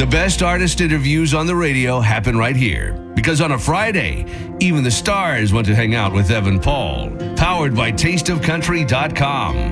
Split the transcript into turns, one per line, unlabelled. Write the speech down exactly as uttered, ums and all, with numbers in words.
The best artist interviews on the radio happen right here. Because on a Friday, even the stars want to hang out with Evan Paul. Powered by taste of country dot com.